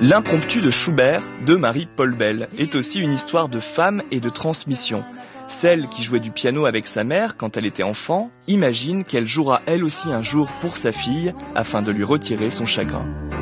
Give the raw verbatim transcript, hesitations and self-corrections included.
L'impromptu de Schubert, de Marie-Paul Bell, est aussi une histoire de femme et de transmission. Celle qui jouait du piano avec sa mère quand elle était enfant, imagine qu'elle jouera elle aussi un jour pour sa fille afin de lui retirer son chagrin.